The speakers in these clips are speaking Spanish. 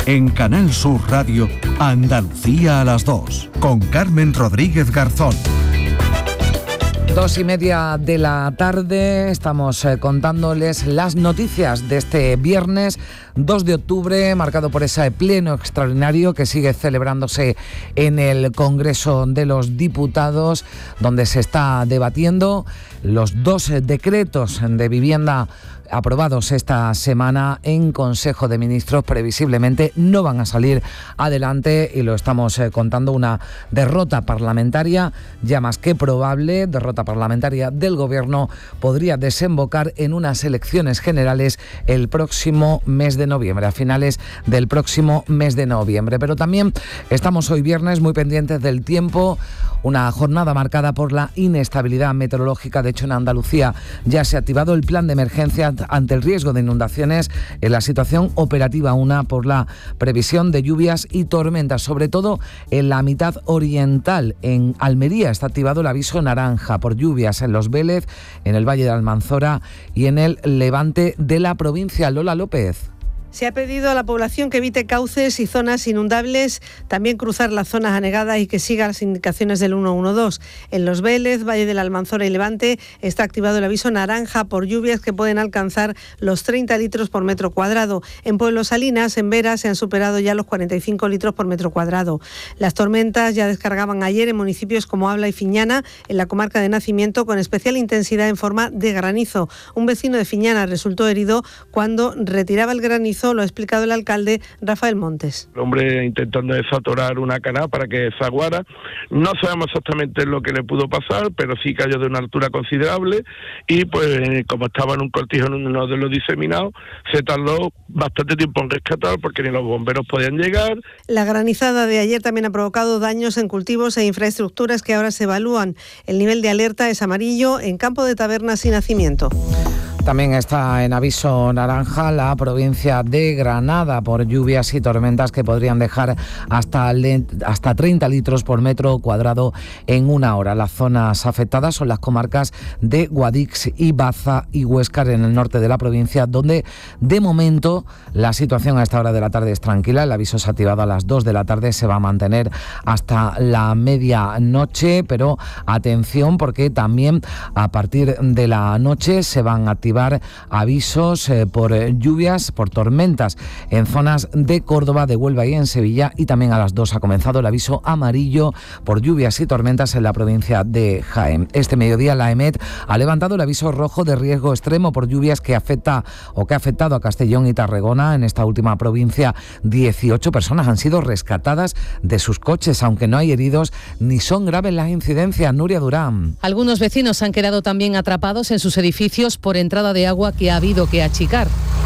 En Canal Sur Radio, Andalucía a las 2, con Carmen Rodríguez Garzón. 2:30 de la tarde, estamos contándoles las noticias de este viernes 2 de octubre, marcado por ese pleno extraordinario que sigue celebrándose en el Congreso de los Diputados, donde se está debatiendo los 2 decretos de vivienda aprobados esta semana en Consejo de Ministros. Previsiblemente no van a salir adelante y lo estamos contando, una derrota parlamentaria ya más que probable, derrota parlamentaria del Gobierno, podría desembocar en unas elecciones generales el próximo mes de noviembre, a finales del próximo mes de noviembre. Pero también estamos hoy viernes muy pendientes del tiempo, una jornada marcada por la inestabilidad meteorológica. De hecho, en Andalucía ya se ha activado el plan de emergencia ante el riesgo de inundaciones, en la situación operativa una por la previsión de lluvias y tormentas, sobre todo en la mitad oriental. En Almería está activado el aviso naranja por lluvias en Los Vélez, en el Valle de Almanzora y en el levante de la provincia. Lola López. Se ha pedido a la población que evite cauces y zonas inundables, también cruzar las zonas anegadas y que siga las indicaciones del 112. En Los Vélez, Valle de la Almanzora y Levante está activado el aviso naranja por lluvias que pueden alcanzar los 30 litros por metro cuadrado. En Pueblo Salinas, en Vera, se han superado ya los 45 litros por metro cuadrado. Las tormentas ya descargaban ayer en municipios como Abla y Fiñana, en la comarca de Nacimiento, con especial intensidad en forma de granizo. Un vecino de Fiñana resultó herido cuando retiraba el granizo, lo ha explicado el alcalde Rafael Montes. El hombre intentando desatorar una canal para que desaguara. No sabemos exactamente lo que le pudo pasar, pero sí cayó de una altura considerable y pues como estaba en un cortijo en uno de los diseminados, se tardó bastante tiempo en rescatar porque ni los bomberos podían llegar. La granizada de ayer también ha provocado daños en cultivos e infraestructuras que ahora se evalúan. El nivel de alerta es amarillo en Campo de Tabernas y Nacimiento. También está en aviso naranja la provincia de Granada por lluvias y tormentas que podrían dejar hasta 30 litros por metro cuadrado en una hora. Las zonas afectadas son las comarcas de Guadix y Baza y Huéscar en el norte de la provincia, donde de momento la situación a esta hora de la tarde es tranquila. El aviso se ha activado a las 2 de la tarde, se va a mantener hasta la medianoche, pero atención porque también a partir de la noche se van a activar avisos por lluvias, por tormentas en zonas de Córdoba, de Huelva y en Sevilla, y también a las 2 ha comenzado el aviso amarillo por lluvias y tormentas en la provincia de Jaén. Este mediodía la EMET ha levantado el aviso rojo de riesgo extremo por lluvias que ha afectado a Castellón y Tarragona. En esta última provincia 18 personas han sido rescatadas de sus coches, aunque no hay heridos ni son graves las incidencias. Nuria Durán. Algunos vecinos han quedado también atrapados en sus edificios por entrada de agua que ha habido que achicar.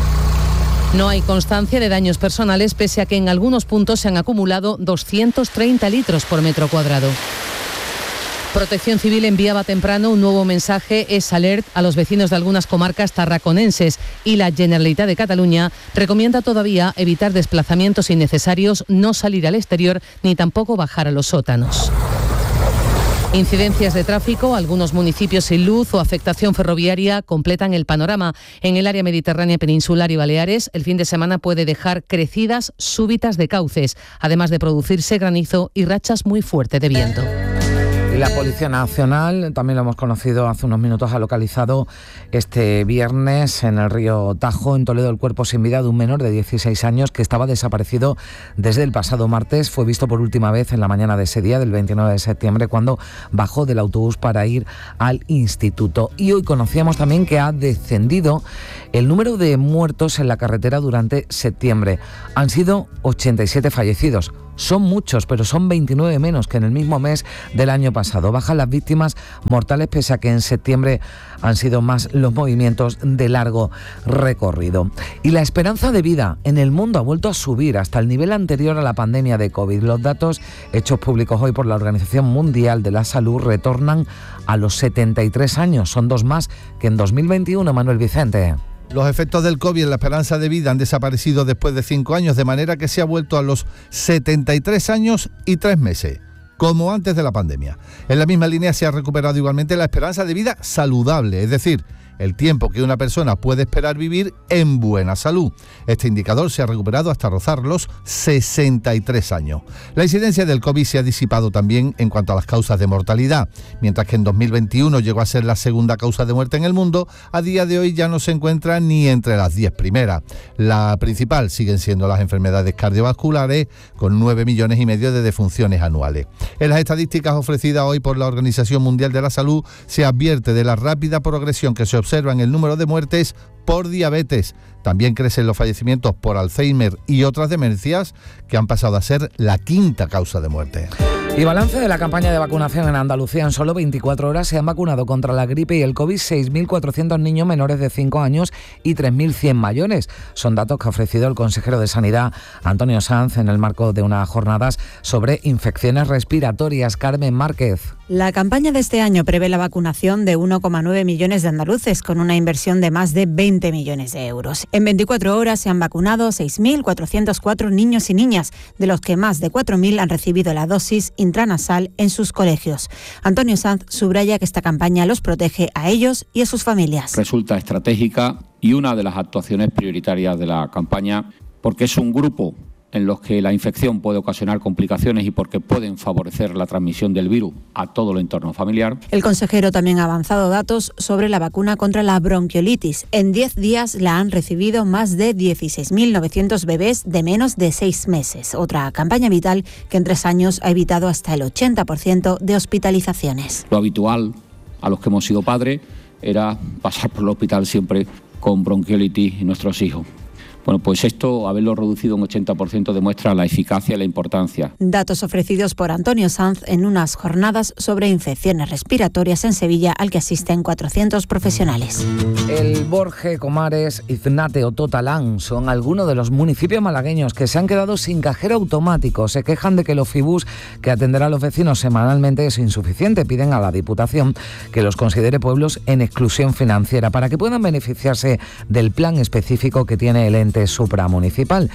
No hay constancia de daños personales, pese a que en algunos puntos se han acumulado 230 litros por metro cuadrado. Protección Civil enviaba temprano un nuevo mensaje Es-Alert a los vecinos de algunas comarcas tarraconenses y la Generalitat de Cataluña recomienda todavía evitar desplazamientos innecesarios, no salir al exterior ni tampoco bajar a los sótanos. Incidencias de tráfico, algunos municipios sin luz o afectación ferroviaria completan el panorama. En el área mediterránea peninsular y Baleares, el fin de semana puede dejar crecidas súbitas de cauces, además de producirse granizo y rachas muy fuertes de viento. Y la Policía Nacional, también lo hemos conocido hace unos minutos, ha localizado este viernes en el río Tajo, en Toledo, el cuerpo sin vida de un menor de 16 años que estaba desaparecido desde el pasado martes. Fue visto por última vez en la mañana de ese día, del 29 de septiembre, cuando bajó del autobús para ir al instituto. Y hoy conocíamos también que ha descendido el número de muertos en la carretera durante septiembre. Han sido 87 fallecidos. Son muchos, pero son 29 menos que en el mismo mes del año pasado. Bajan las víctimas mortales, pese a que en septiembre han sido más los movimientos de largo recorrido. Y la esperanza de vida en el mundo ha vuelto a subir hasta el nivel anterior a la pandemia de COVID. Los datos hechos públicos hoy por la Organización Mundial de la Salud retornan a los 73 años. Son 2 más que en 2021, Manuel Vicente. Los efectos del COVID en la esperanza de vida han desaparecido después de 5 años, de manera que se ha vuelto a los 73 años y 3 meses, como antes de la pandemia. En la misma línea se ha recuperado igualmente la esperanza de vida saludable, es decir, el tiempo que una persona puede esperar vivir en buena salud. Este indicador se ha recuperado hasta rozar los 63 años. La incidencia del COVID se ha disipado también en cuanto a las causas de mortalidad. Mientras que en 2021 llegó a ser la segunda causa de muerte en el mundo, a día de hoy ya no se encuentra ni entre las 10 primeras. La principal siguen siendo las enfermedades cardiovasculares, con 9,5 millones de defunciones anuales. En las estadísticas ofrecidas hoy por la Organización Mundial de la Salud se advierte de la rápida progresión que se observa en el número de muertes por diabetes. También crecen los fallecimientos por Alzheimer y otras demencias, que han pasado a ser la quinta causa de muerte. Y balance de la campaña de vacunación en Andalucía. En solo 24 horas se han vacunado contra la gripe y el COVID 6.400 niños menores de 5 años y 3.100 mayores. Son datos que ha ofrecido el consejero de Sanidad, Antonio Sanz, en el marco de unas jornadas sobre infecciones respiratorias. Carmen Márquez. La campaña de este año prevé la vacunación de 1,9 millones de andaluces, con una inversión de más de 20 millones de euros. En 24 horas se han vacunado 6.404 niños y niñas, de los que más de 4.000 han recibido la dosis intranasal en sus colegios. Antonio Sanz subraya que esta campaña los protege a ellos y a sus familias. Resulta estratégica y una de las actuaciones prioritarias de la campaña, porque es un grupo en los que la infección puede ocasionar complicaciones y porque pueden favorecer la transmisión del virus a todo el entorno familiar. El consejero también ha avanzado datos sobre la vacuna contra la bronquiolitis. En 10 días la han recibido más de 16.900 bebés de menos de 6 meses. Otra campaña vital que en 3 años ha evitado hasta el 80% de hospitalizaciones. Lo habitual a los que hemos sido padres era pasar por el hospital siempre con bronquiolitis y nuestros hijos. Bueno, pues esto, haberlo reducido un 80%, demuestra la eficacia y la importancia. Datos ofrecidos por Antonio Sanz en unas jornadas sobre infecciones respiratorias en Sevilla, al que asisten 400 profesionales. El Borge, Comares, Iznate o Totalán son algunos de los municipios malagueños que se han quedado sin cajero automático. Se quejan de que el Ofibus, que atenderá a los vecinos semanalmente, es insuficiente. Piden a la Diputación que los considere pueblos en exclusión financiera para que puedan beneficiarse del plan específico que tiene el ente supramunicipal.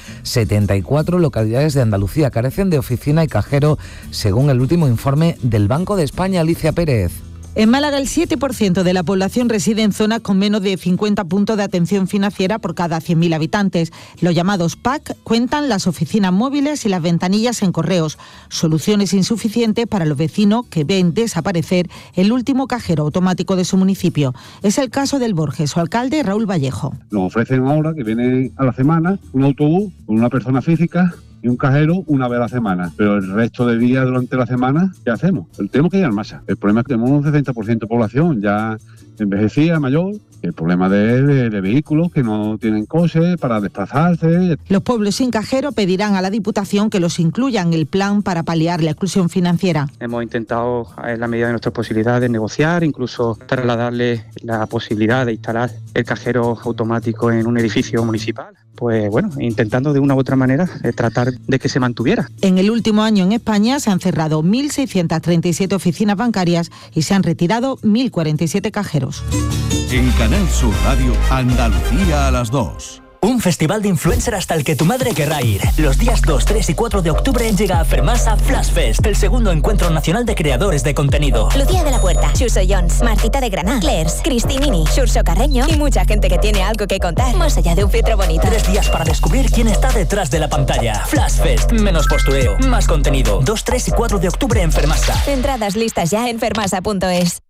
74 localidades de Andalucía carecen de oficina y cajero, según el último informe del Banco de España. Alicia Pérez. En Málaga, el 7% de la población reside en zonas con menos de 50 puntos de atención financiera por cada 100.000 habitantes. Los llamados PAC cuentan las oficinas móviles y las ventanillas en correos, soluciones insuficientes para los vecinos que ven desaparecer el último cajero automático de su municipio. Es el caso del Borge. Su alcalde, Raúl Vallejo. Nos ofrecen ahora que viene a la semana un autobús con una persona física y un cajero una vez a la semana, pero el resto de días durante la semana, ¿qué hacemos? Tenemos que ir al masa. El problema es que tenemos un 60% de población ya envejecida, mayor. El problema de vehículos que no tienen coche para desplazarse. Los pueblos sin cajero pedirán a la Diputación que los incluya en el plan para paliar la exclusión financiera. Hemos intentado, en la medida de nuestras posibilidades, negociar, incluso trasladarle la posibilidad de instalar el cajero automático en un edificio municipal. Pues bueno, intentando de una u otra manera tratar de que se mantuviera. En el último año en España se han cerrado 1.637 oficinas bancarias y se han retirado 1.047 cajeros. En Canal Sur Radio, Andalucía a las 2. Un festival de influencer hasta el que tu madre querrá ir. Los días 2, 3 y 4 de octubre llega a Fermasa Flash Fest, el segundo encuentro nacional de creadores de contenido. Lucía de la Puerta, Xuso Jones, Martita de Granada, Clairs, Cristinini, Xurxo Carreño y mucha gente que tiene algo que contar, más allá de un filtro bonito. 3 días para descubrir quién está detrás de la pantalla. Flash Fest, menos postureo, más contenido. 2, 3 y 4 de octubre en Fermasa. Entradas listas ya en fermasa.es.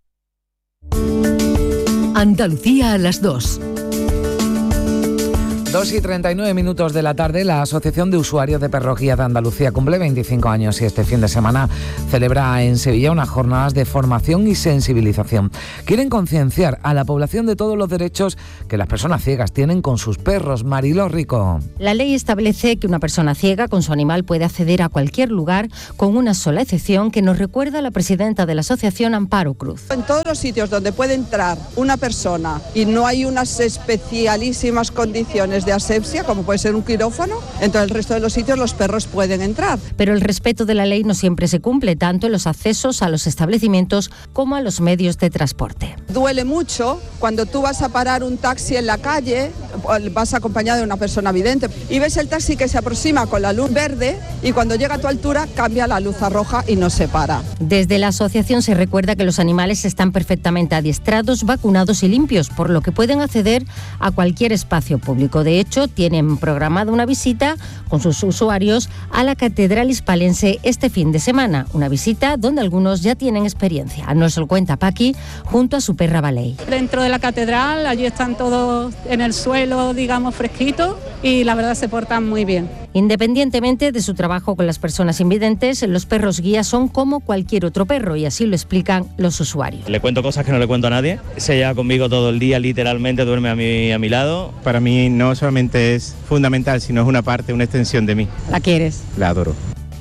Andalucía a las 2. 2:39 de la tarde, la Asociación de Usuarios de Perros Guía de Andalucía cumple 25 años y este fin de semana celebra en Sevilla unas jornadas de formación y sensibilización. Quieren concienciar a la población de todos los derechos que las personas ciegas tienen con sus perros. Mariló Rico. La ley establece que una persona ciega con su animal puede acceder a cualquier lugar con una sola excepción que nos recuerda la presidenta de la asociación, Amparo Cruz. En todos los sitios donde puede entrar una persona y no hay unas especialísimas condiciones condiciones de asepsia, como puede ser un quirófano, entonces el resto de los sitios los perros pueden entrar. Pero el respeto de la ley no siempre se cumple, tanto en los accesos a los establecimientos como a los medios de transporte. Duele mucho cuando tú vas a parar un taxi en la calle, vas acompañado de una persona vidente y ves el taxi que se aproxima con la luz verde y cuando llega a tu altura cambia la luz a roja y no se para. Desde la asociación se recuerda que los animales están perfectamente adiestrados, vacunados y limpios, por lo que pueden acceder a cualquier espacio público. De hecho, tienen programada una visita con sus usuarios a la Catedral Hispalense este fin de semana, una visita donde algunos ya tienen experiencia. Nos lo cuenta Paqui junto a su perra Baley. Dentro de la catedral, allí están todos en el suelo, digamos, fresquitos y la verdad se portan muy bien. Independientemente de su trabajo con las personas invidentes, los perros guías son como cualquier otro perro y así lo explican los usuarios. Le cuento cosas que no le cuento a nadie. Se lleva conmigo todo el día, literalmente duerme a mi lado. Para mí no solamente es fundamental, sino es una parte, una extensión de mí. ¿La quieres? La adoro.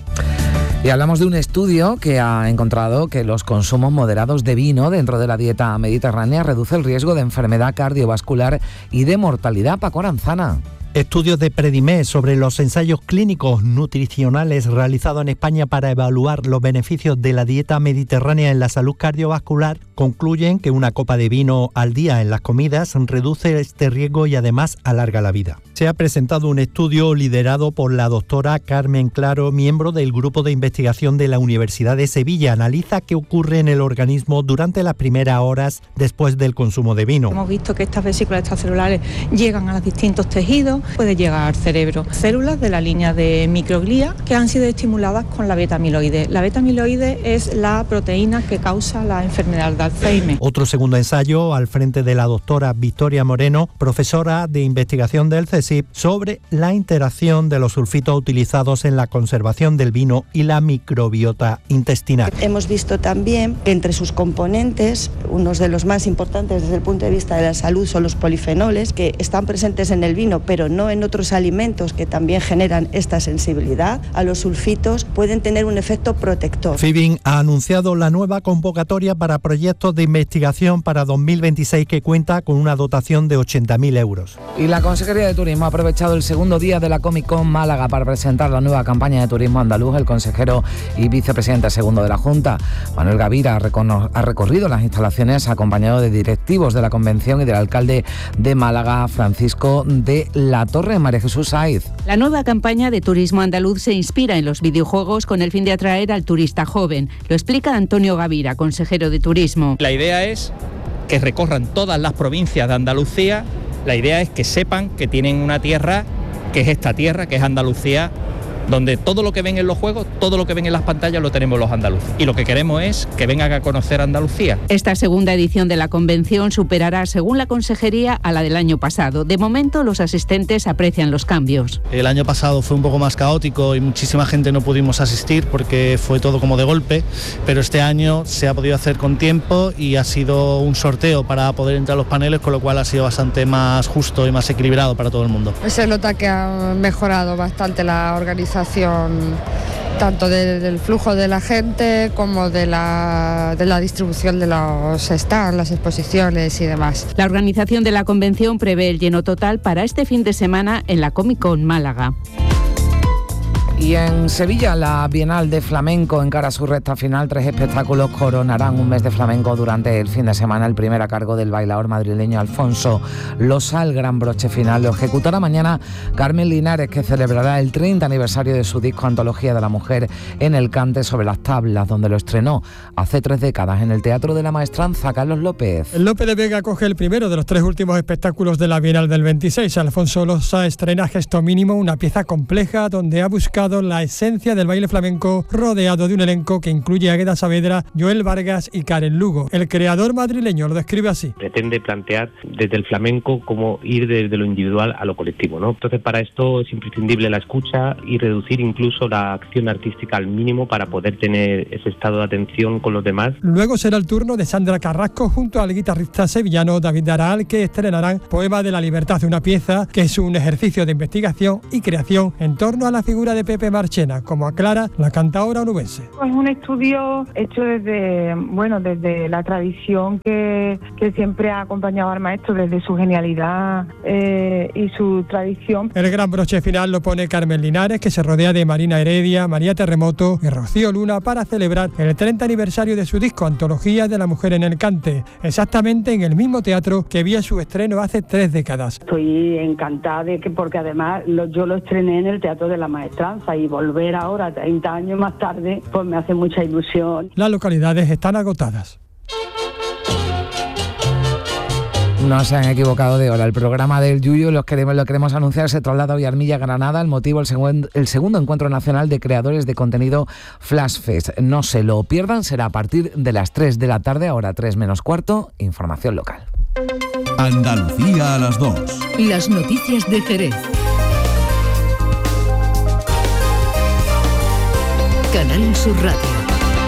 Y hablamos de un estudio que ha encontrado que los consumos moderados de vino dentro de la dieta mediterránea reduce el riesgo de enfermedad cardiovascular y de mortalidad. Paco Aranzana. Estudios de Predimé sobre los ensayos clínicos nutricionales realizados en España para evaluar los beneficios de la dieta mediterránea en la salud cardiovascular concluyen que una copa de vino al día en las comidas reduce este riesgo y además alarga la vida. Se ha presentado un estudio liderado por la doctora Carmen Claro, miembro del grupo de investigación de la Universidad de Sevilla. Analiza qué ocurre en el organismo durante las primeras horas después del consumo de vino. Hemos visto que estas vesículas extracelulares llegan a los distintos tejidos, puede llegar al cerebro. Células de la línea de microglía que han sido estimuladas con la beta-amiloide. La beta-amiloide es la proteína que causa la enfermedad de Alzheimer. Otro segundo ensayo al frente de la doctora Victoria Moreno, profesora de investigación del CSIC, sobre la interacción de los sulfitos utilizados en la conservación del vino y la microbiota intestinal. Hemos visto también que entre sus componentes, unos de los más importantes desde el punto de vista de la salud son los polifenoles, que están presentes en el vino, pero no en otros alimentos que también generan esta sensibilidad a los sulfitos, pueden tener un efecto protector. FIBIN ha anunciado la nueva convocatoria para proyectos de investigación para 2026 que cuenta con una dotación de 80.000 euros. Y la Consejería de Turismo ha aprovechado el segundo día de la Comic Con Málaga para presentar la nueva campaña de turismo andaluz. El consejero y vicepresidente segundo de la Junta, Manuel Gavira, ha recorrido las instalaciones acompañado de directivos de la convención y del alcalde de Málaga, Francisco de la Torre. María Jesús Saiz. La nueva campaña de turismo andaluz se inspira en los videojuegos con el fin de atraer al turista joven. Lo explica Antonio Gavira, consejero de Turismo. La idea es que recorran todas las provincias de Andalucía. La idea es que sepan que tienen una tierra, que es esta tierra, que es Andalucía, donde todo lo que ven en los juegos, todo lo que ven en las pantallas lo tenemos los andaluces. Y lo que queremos es que vengan a conocer Andalucía. Esta segunda edición de la convención superará, según la consejería, a la del año pasado. De momento, los asistentes aprecian los cambios. El año pasado fue un poco más caótico y muchísima gente no pudimos asistir porque fue todo como de golpe, pero este año se ha podido hacer con tiempo y ha sido un sorteo para poder entrar a los paneles, con lo cual ha sido bastante más justo y más equilibrado para todo el mundo. Se nota que ha mejorado bastante la organización, tanto del flujo de la gente como de la distribución de los stands, las exposiciones y demás. La organización de la convención prevé el lleno total para este fin de semana en la Comic Con Málaga. Y en Sevilla, la Bienal de Flamenco encara su recta final. 3 espectáculos coronarán un mes de flamenco durante el fin de semana. El primer a cargo del bailador madrileño Alfonso Losa. El gran broche final lo ejecutará mañana Carmen Linares, que celebrará el 30 aniversario de su disco Antología de la Mujer en el Cante sobre las tablas, donde lo estrenó hace 3 décadas en el Teatro de la Maestranza. Carlos López. Lope de Vega coge el primero de los 3 últimos espectáculos de la Bienal del 26. Alfonso Losa estrena Gesto Mínimo, una pieza compleja donde ha buscado la esencia del baile flamenco, rodeado de un elenco que incluye a Águeda Saavedra, Joel Vargas y Karen Lugo. El creador madrileño lo describe así. Pretende plantear desde el flamenco cómo ir desde lo individual a lo colectivo, ¿no? Entonces, para esto es imprescindible la escucha y reducir incluso la acción artística al mínimo para poder tener ese estado de atención con los demás. Luego será el turno de Sandra Carrasco junto al guitarrista sevillano David Aral, que estrenarán Poema de la Libertad, una pieza que es un ejercicio de investigación y creación en torno a la figura de Pepa Pepe Marchena, como aclara la cantaora onubense. Es un estudio hecho desde la tradición que siempre ha acompañado al maestro, desde su genialidad y su tradición. El gran broche final lo pone Carmen Linares, que se rodea de Marina Heredia, María Terremoto y Rocío Luna para celebrar el 30 aniversario de su disco Antología de la Mujer en el Cante, exactamente en el mismo teatro que vio su estreno hace 3 décadas. Estoy encantada porque además yo lo estrené en el Teatro de la Maestranza y volver ahora 30 años más tarde pues me hace mucha ilusión. Las localidades están agotadas. No se han equivocado de hora. El programa del Yuyu, lo queremos anunciar, se traslada hoy a Armilla, Granada. El motivo, el segundo encuentro nacional de creadores de contenido Flash Fest. No se lo pierdan, será a partir de las 3 de la tarde, ahora 3 menos cuarto, información local. Andalucía a las 2. Las noticias de Jerez. Canal Sur Radio.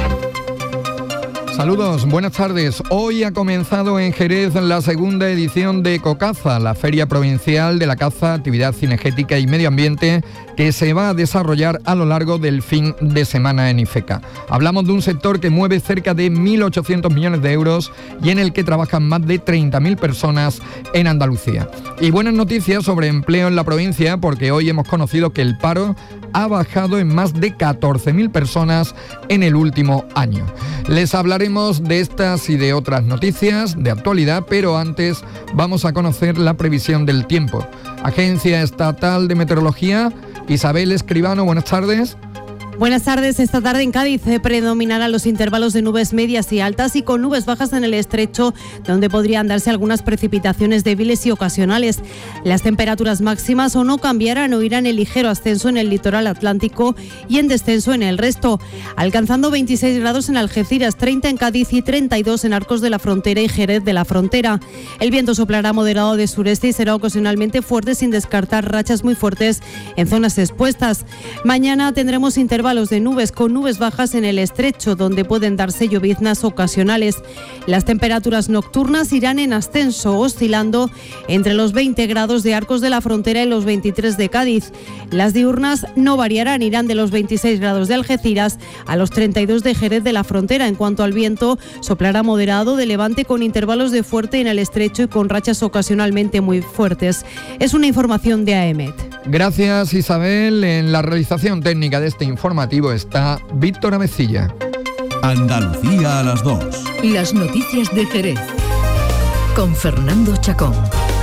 Saludos, buenas tardes. Hoy ha comenzado en Jerez la segunda edición de Ecocaza, la Feria Provincial de la Caza, Actividad Cinegética y Medio Ambiente, que se va a desarrollar a lo largo del fin de semana en IFECA. Hablamos de un sector que mueve cerca de 1.800 millones de euros y en el que trabajan más de 30.000 personas en Andalucía. Y buenas noticias sobre empleo en la provincia, porque hoy hemos conocido que el paro ha bajado en más de 14.000 personas en el último año. Les hablaremos de estas y de otras noticias de actualidad, pero antes vamos a conocer la previsión del tiempo. Agencia Estatal de Meteorología, Isabel Escribano, buenas tardes. Buenas tardes. Esta tarde en Cádiz predominarán los intervalos de nubes medias y altas y con nubes bajas en el estrecho, donde podrían darse algunas precipitaciones débiles y ocasionales. Las temperaturas máximas o no cambiarán o irán en ligero ascenso en el litoral atlántico y en descenso en el resto, alcanzando 26 grados en Algeciras, 30 en Cádiz y 32 en Arcos de la Frontera y Jerez de la Frontera. El viento soplará moderado de sureste y será ocasionalmente fuerte, sin descartar rachas muy fuertes en zonas expuestas. Mañana tendremos intervalos de nubes con nubes bajas en el estrecho, donde pueden darse lloviznas ocasionales. Las temperaturas nocturnas irán en ascenso, oscilando entre los 20 grados de Arcos de la Frontera y los 23 de Cádiz. Las diurnas no variarán, irán de los 26 grados de Algeciras a los 32 de Jerez de la Frontera. En cuanto al viento, soplará moderado de levante con intervalos de fuerte en el estrecho y con rachas ocasionalmente muy fuertes. Es una información de AEMET. Gracias, Isabel. En la realización técnica de este informativo está Víctor Amecilla. Andalucía a las 2. Las noticias de Jerez. Con Fernando Chacón.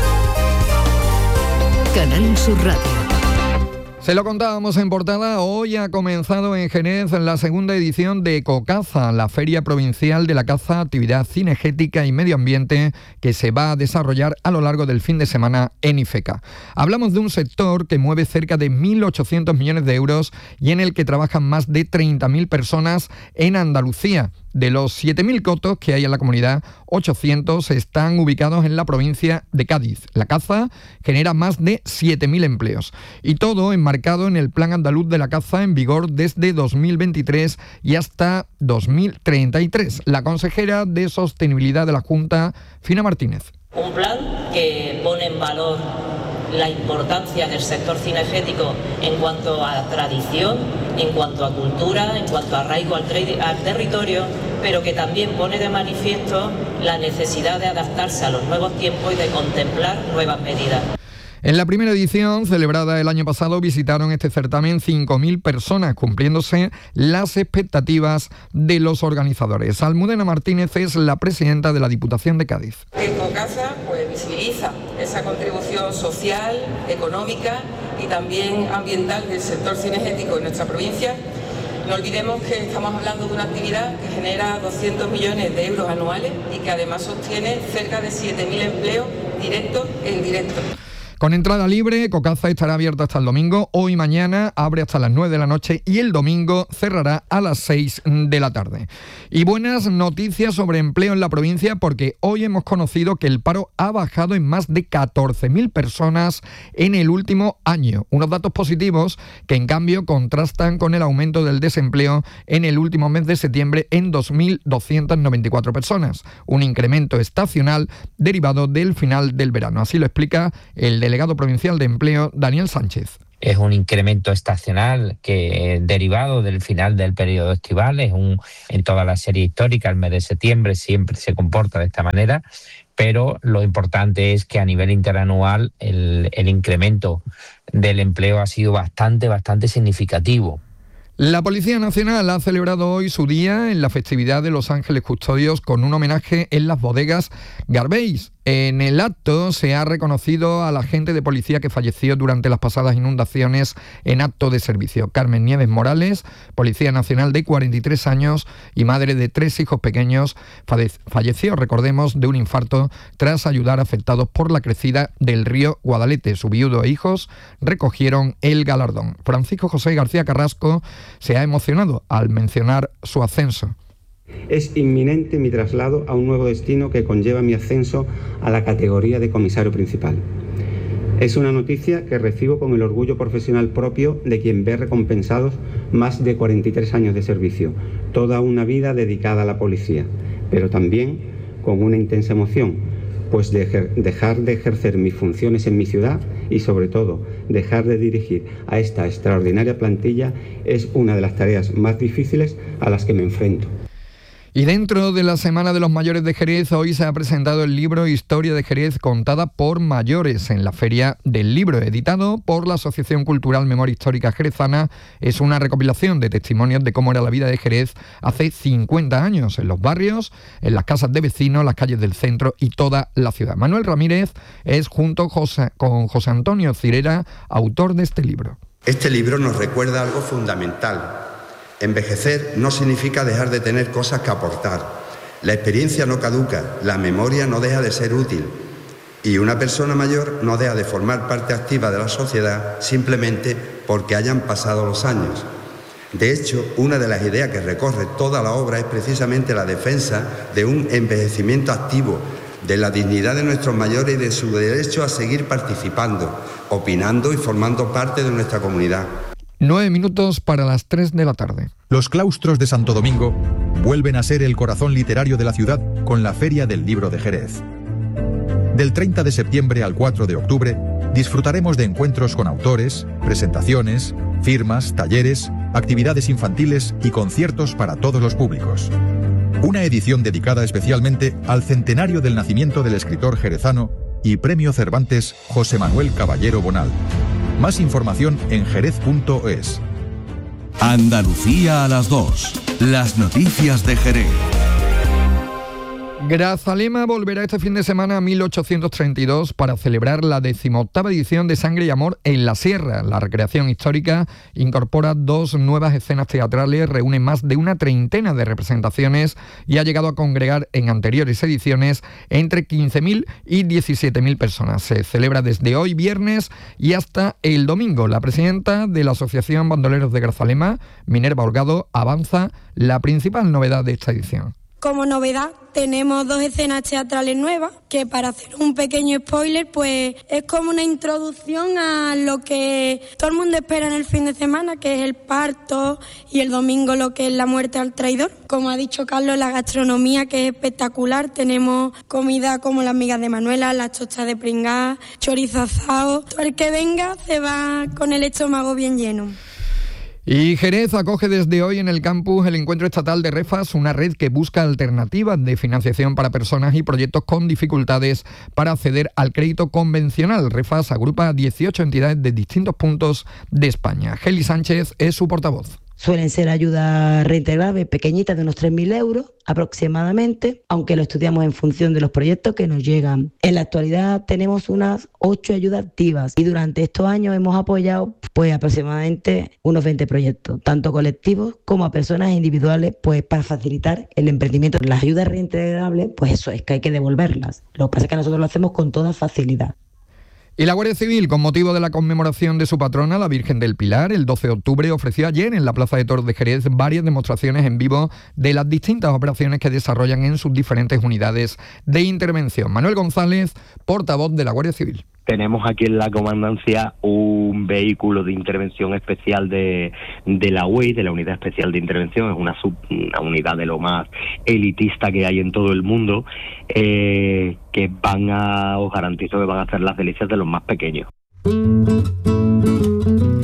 Canal Sur Radio. Se lo contábamos en portada, hoy ha comenzado en Jerez la segunda edición de Ecocaza, la Feria Provincial de la Caza, Actividad Cinegética y Medio Ambiente, que se va a desarrollar a lo largo del fin de semana en IFECA. Hablamos de un sector que mueve cerca de 1.800 millones de euros y en el que trabajan más de 30.000 personas en Andalucía. De los 7.000 cotos que hay en la comunidad, 800 están ubicados en la provincia de Cádiz. La caza genera más de 7.000 empleos. Y todo enmarcado en el Plan Andaluz de la Caza en vigor desde 2023 y hasta 2033. La consejera de Sostenibilidad de la Junta, Fina Martínez. Un plan que pone en valor la importancia del sector cinegético en cuanto a tradición, en cuanto a cultura, en cuanto a arraigo al territorio, pero que también pone de manifiesto la necesidad de adaptarse a los nuevos tiempos y de contemplar nuevas medidas. En la primera edición, celebrada el año pasado, visitaron este certamen 5.000 personas, cumpliéndose las expectativas de los organizadores. Almudena Martínez es la presidenta de la Diputación de Cádiz. Ecocaza visibiliza esa contribución social, económica y también ambiental del sector cinegético en nuestra provincia. No olvidemos que estamos hablando de una actividad que genera 200 millones de euros anuales y que además sostiene cerca de 7.000 empleos directos e indirectos. Con entrada libre, Ecocaza estará abierta hasta el domingo. Hoy y mañana abre hasta las 9 de la noche y el domingo cerrará a las 6 de la tarde. Y buenas noticias sobre empleo en la provincia, porque hoy hemos conocido que el paro ha bajado en más de 14.000 personas en el último año. Unos datos positivos que en cambio contrastan con el aumento del desempleo en el último mes de septiembre en 2.294 personas. Un incremento estacional derivado del final del verano. Así lo explica el delegado provincial de empleo, Daniel Sánchez. es un incremento estacional que derivado del final del periodo estival, en toda la serie histórica, el mes de septiembre siempre se comporta de esta manera, pero lo importante es que a nivel interanual el incremento del empleo ha sido bastante significativo. La Policía Nacional ha celebrado hoy su día en la festividad de Los Ángeles Custodios con un homenaje en las bodegas Garbéis. En el acto se ha reconocido al agente de policía que falleció durante las pasadas inundaciones en acto de servicio. Carmen Nieves Morales, policía nacional de 43 años y madre de 3 hijos pequeños, falleció, recordemos, de un infarto tras ayudar a afectados por la crecida del río Guadalete. Su viudo e hijos recogieron el galardón. Francisco José García Carrasco se ha emocionado al mencionar su ascenso. Es inminente mi traslado a un nuevo destino que conlleva mi ascenso a la categoría de comisario principal. Es una noticia que recibo con el orgullo profesional propio de quien ve recompensados más de 43 años de servicio, toda una vida dedicada a la policía, pero también con una intensa emoción, pues dejar de ejercer mis funciones en mi ciudad y sobre todo dejar de dirigir a esta extraordinaria plantilla es una de las tareas más difíciles a las que me enfrento. Y dentro de la Semana de los Mayores de Jerez, hoy se ha presentado el libro Historia de Jerez contada por mayores en la Feria del Libro, editado por la Asociación Cultural Memoria Histórica Jerezana. Es una recopilación de testimonios de cómo era la vida de Jerez hace 50 años, en los barrios, en las casas de vecinos, las calles del centro y toda la ciudad. Manuel Ramírez es, junto con José Antonio Cirera, autor de este libro. Este libro nos recuerda algo fundamental. Envejecer no significa dejar de tener cosas que aportar. La experiencia no caduca, la memoria no deja de ser útil y una persona mayor no deja de formar parte activa de la sociedad simplemente porque hayan pasado los años. De hecho, una de las ideas que recorre toda la obra es precisamente la defensa de un envejecimiento activo, de la dignidad de nuestros mayores y de su derecho a seguir participando, opinando y formando parte de nuestra comunidad. 9 minutos para las 3 de la tarde. Los claustros de Santo Domingo vuelven a ser el corazón literario de la ciudad con la Feria del Libro de Jerez. Del 30 de septiembre al 4 de octubre disfrutaremos de encuentros con autores, presentaciones, firmas, talleres, actividades infantiles y conciertos para todos los públicos. Una edición dedicada especialmente al centenario del nacimiento del escritor jerezano y Premio Cervantes José Manuel Caballero Bonal. Más información en jerez.es. Andalucía a las 2. Las noticias de Jerez. Grazalema volverá este fin de semana a 1832 para celebrar la 18ª edición de Sangre y Amor en la Sierra. La recreación histórica incorpora 2 nuevas escenas teatrales, reúne más de una treintena de representaciones y ha llegado a congregar en anteriores ediciones entre 15.000 y 17.000 personas. Se celebra desde hoy viernes y hasta el domingo. La presidenta de la Asociación Bandoleros de Grazalema, Minerva Holgado, avanza la principal novedad de esta edición. Como novedad tenemos 2 escenas teatrales nuevas, que para hacer un pequeño spoiler, pues es como una introducción a lo que todo el mundo espera en el fin de semana, que es el parto, y el domingo lo que es la muerte al traidor. Como ha dicho Carlos, la gastronomía, que es espectacular. Tenemos comida como las migas de Manuela, las tostas de pringá, chorizo asado. Todo el que venga se va con el estómago bien lleno. Y Jerez acoge desde hoy en el campus el Encuentro Estatal de REFAS, una red que busca alternativas de financiación para personas y proyectos con dificultades para acceder al crédito convencional. REFAS agrupa a 18 entidades de distintos puntos de España. Geli Sánchez es su portavoz. Suelen ser ayudas reintegrables pequeñitas de unos 3.000 euros aproximadamente, aunque lo estudiamos en función de los proyectos que nos llegan. En la actualidad tenemos unas 8 ayudas activas y durante estos años hemos apoyado pues aproximadamente unos 20 proyectos, tanto colectivos como a personas individuales, pues para facilitar el emprendimiento. Las ayudas reintegrables, pues eso es que hay que devolverlas. Lo que pasa es que nosotros lo hacemos con toda facilidad. Y la Guardia Civil, con motivo de la conmemoración de su patrona, la Virgen del Pilar, el 12 de octubre, ofreció ayer en la Plaza de Toros de Jerez varias demostraciones en vivo de las distintas operaciones que desarrollan en sus diferentes unidades de intervención. Manuel González, portavoz de la Guardia Civil. Tenemos aquí en la comandancia un vehículo de intervención especial de la UEI, de la Unidad Especial de Intervención. Es una unidad de lo más elitista que hay en todo el mundo, que os garantizo que van a hacer las delicias de los más pequeños.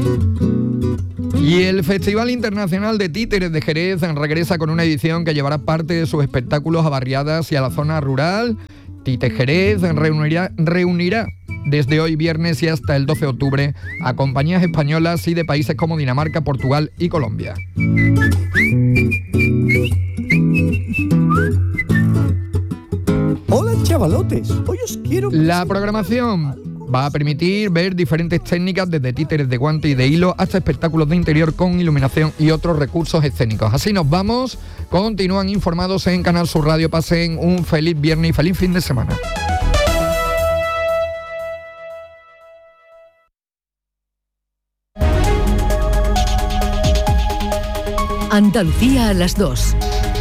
Festival Internacional de Títeres de Jerez regresa con una edición que llevará parte de sus espectáculos a barriadas y a la zona rural. Títeres Jerez reunirá desde hoy viernes y hasta el 12 de octubre a compañías españolas y de países como Dinamarca, Portugal y Colombia. Hola chavalotes, hoy os quiero... La programación va a permitir ver diferentes técnicas desde títeres de guante y de hilo hasta espectáculos de interior con iluminación y otros recursos escénicos. Así nos vamos, continúan informados en Canal Sur Radio, pasen un feliz viernes y feliz fin de semana. Andalucía a las 2.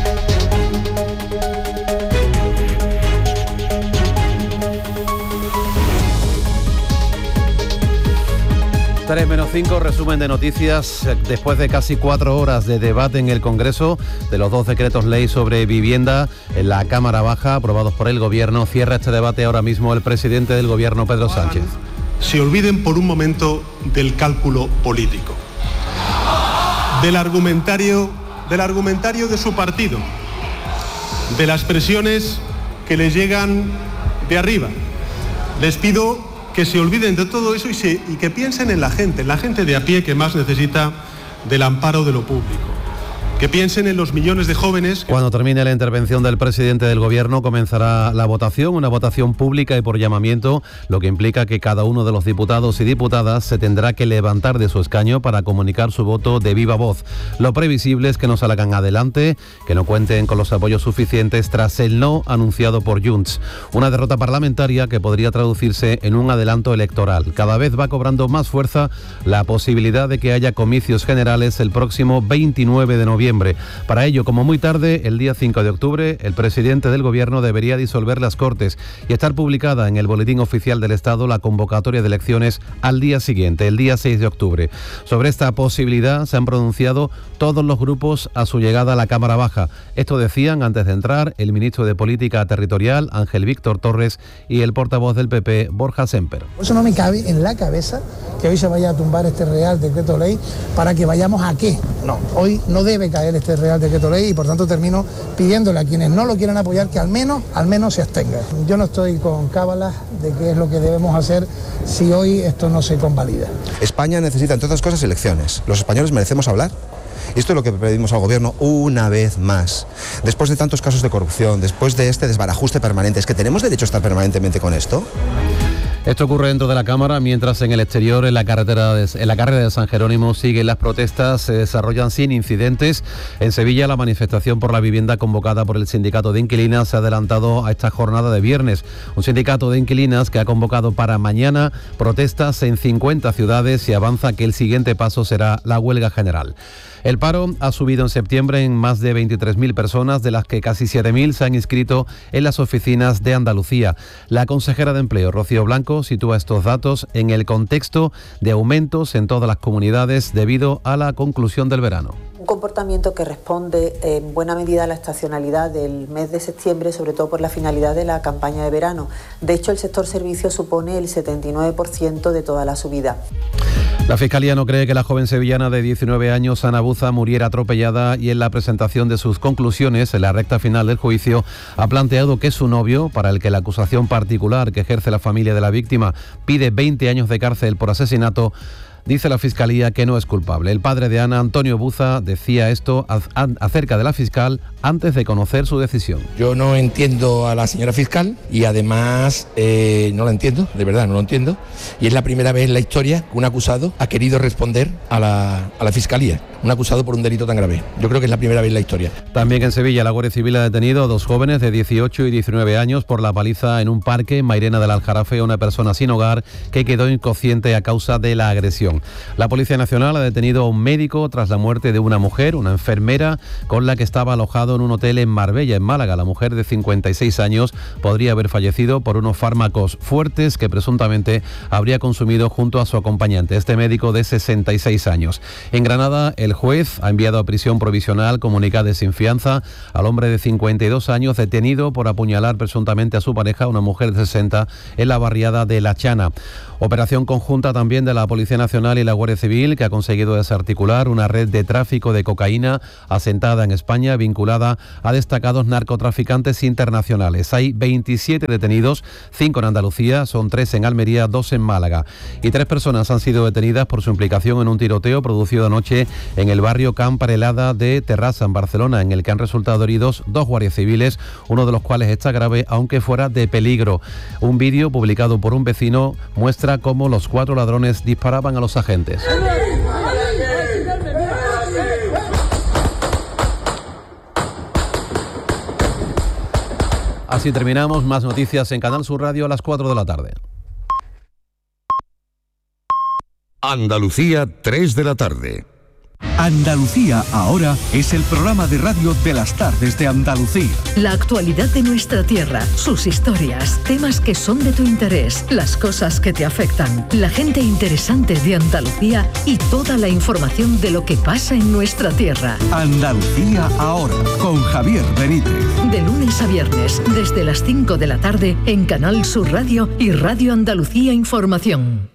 Menos 5, resumen de noticias. Después de casi 4 horas de debate en el Congreso de los 2 decretos ley sobre vivienda en la Cámara Baja aprobados por el Gobierno, cierra este debate ahora mismo el presidente del Gobierno, Pedro Sánchez. Se olviden por un momento del cálculo político, del argumentario de su partido, de las presiones que les llegan de arriba. Les pido que se olviden de todo eso y que piensen en la gente de a pie que más necesita del amparo de lo público. Que piensen en los millones de jóvenes... Cuando termine la intervención del presidente del Gobierno comenzará la votación, una votación pública y por llamamiento, lo que implica que cada uno de los diputados y diputadas se tendrá que levantar de su escaño para comunicar su voto de viva voz. Lo previsible es que no salgan adelante, que no cuenten con los apoyos suficientes tras el no anunciado por Junts. Una derrota parlamentaria que podría traducirse en un adelanto electoral. Cada vez va cobrando más fuerza la posibilidad de que haya comicios generales el próximo 29 de noviembre. Para ello, como muy tarde, el día 5 de octubre, el presidente del Gobierno debería disolver las Cortes y estar publicada en el Boletín Oficial del Estado la convocatoria de elecciones al día siguiente, el día 6 de octubre. Sobre esta posibilidad se han pronunciado todos los grupos a su llegada a la Cámara Baja. Esto decían antes de entrar el ministro de Política Territorial, Ángel Víctor Torres, y el portavoz del PP, Borja Semper. Por eso no me cabe en la cabeza que hoy se vaya a tumbar este Real Decreto Ley para que vayamos a qué. No, hoy no debe caer este Real Decreto Ley y por tanto termino pidiéndole a quienes no lo quieran apoyar que al menos se abstengan. Yo no estoy con cábalas de qué es lo que debemos hacer si hoy esto no se convalida. España necesita, entre otras cosas, elecciones. Los españoles merecemos hablar. Esto es lo que pedimos al Gobierno una vez más. Después de tantos casos de corrupción, después de este desbarajuste permanente, ¿es que tenemos derecho a estar permanentemente con esto? Esto ocurre dentro de la Cámara, mientras en el exterior, en la carrera de San Jerónimo, siguen las protestas, se desarrollan sin incidentes. En Sevilla, la manifestación por la vivienda convocada por el sindicato de inquilinas se ha adelantado a esta jornada de viernes. Un sindicato de inquilinas que ha convocado para mañana protestas en 50 ciudades y avanza que el siguiente paso será la huelga general. El paro ha subido en septiembre en más de 23.000 personas, de las que casi 7.000 se han inscrito en las oficinas de Andalucía. La consejera de Empleo, Rocío Blanco, sitúa estos datos en el contexto de aumentos en todas las comunidades debido a la conclusión del verano. Un comportamiento que responde en buena medida a la estacionalidad del mes de septiembre, sobre todo por la finalidad de la campaña de verano. De hecho, el sector servicios supone el 79% de toda la subida. La Fiscalía no cree que la joven sevillana de 19 años, Ana Buza, muriera atropellada y en la presentación de sus conclusiones en la recta final del juicio ha planteado que su novio, para el que la acusación particular que ejerce la familia de la víctima pide 20 años de cárcel por asesinato, dice la Fiscalía que no es culpable. El padre de Ana, Antonio Buza, decía esto acerca de la fiscal antes de conocer su decisión. Yo no entiendo a la señora fiscal y además no la entiendo, de verdad no lo entiendo. Y es la primera vez en la historia que un acusado ha querido responder a la Fiscalía. Un acusado por un delito tan grave. Yo creo que es la primera vez en la historia. También en Sevilla, la Guardia Civil ha detenido a 2 jóvenes de 18 y 19 años por la paliza en un parque en Mairena del Aljarafe a una persona sin hogar que quedó inconsciente a causa de la agresión. La Policía Nacional ha detenido a un médico tras la muerte de una mujer, una enfermera, con la que estaba alojado en un hotel en Marbella, en Málaga. La mujer de 56 años podría haber fallecido por unos fármacos fuertes que presuntamente habría consumido junto a su acompañante, este médico de 66 años. En Granada, el El juez ha enviado a prisión provisional comunicada sin fianza al hombre de 52 años detenido por apuñalar presuntamente a su pareja, una mujer de 60, en la barriada de La Chana. Operación conjunta también de la Policía Nacional y la Guardia Civil, que ha conseguido desarticular una red de tráfico de cocaína asentada en España, vinculada a destacados narcotraficantes internacionales. Hay 27 detenidos, 5 en Andalucía, son 3 en Almería, 2 en Málaga. Y 3 personas han sido detenidas por su implicación en un tiroteo producido anoche en el barrio Can Parelada de Terrassa, en Barcelona, en el que han resultado heridos 2 guardias civiles, uno de los cuales está grave, aunque fuera de peligro. Un vídeo publicado por un vecino muestra cómo los 4 ladrones disparaban a los agentes. Así terminamos. Más noticias en Canal Sur Radio a las 4 de la tarde. Andalucía, 3 de la tarde. Andalucía ahora es el programa de radio de las tardes de Andalucía. La actualidad de nuestra tierra, sus historias, temas que son de tu interés, las cosas que te afectan, la gente interesante de Andalucía y toda la información de lo que pasa en nuestra tierra. Andalucía ahora, con Javier Benítez. De lunes a viernes, desde las 5 de la tarde, en Canal Sur Radio y Radio Andalucía Información.